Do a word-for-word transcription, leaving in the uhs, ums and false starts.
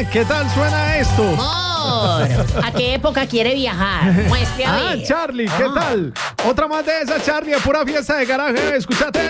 ¿qué tal suena esto? Amor, ¿a qué época quiere viajar? Muestre a Ah, ver. Charlie, ¿qué Ah. tal? Otra más de esa, Charlie, de pura fiesta de garaje. Escúchate